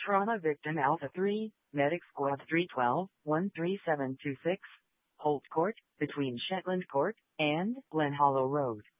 Trauma Victim Alpha 3, Medic Squad 312-13726, Holt Court, between Shetland Court and Glen Hollow Road.